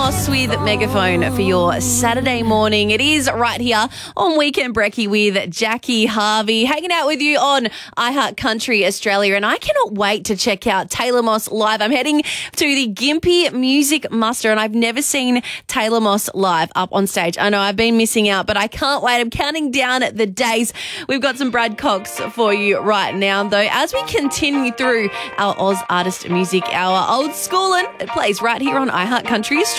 Moss with Megaphone for your Saturday morning. It is right here on Weekend Brekkie with Jackie Harvey, hanging out with you on iHeart Country Australia. And I cannot wait to check out Taylor Moss live. I'm heading to the Gympie Music Muster, and I've never seen Taylor Moss live up on stage. I know I've been missing out, but I can't wait. I'm counting down the days. We've got some Brad Cox for you right now, though, as we continue through our Oz Artist Music Hour. Old Schoolin', it plays right here on iHeart Country Australia.